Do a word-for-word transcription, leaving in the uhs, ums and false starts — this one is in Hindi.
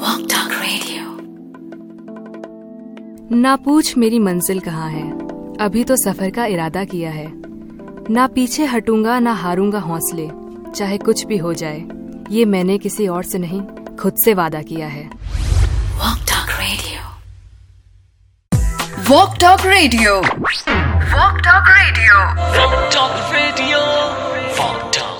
Walk Talk Radio। ना पूछ मेरी मंजिल कहाँ है, अभी तो सफर का इरादा किया है। ना पीछे हटूंगा ना हारूंगा हौसले, चाहे कुछ भी हो जाए। ये मैंने किसी और से नहीं, खुद से वादा किया है। Walk Talk Radio। Walk Talk Radio। Walk Talk Radio। Walk Talk Radio for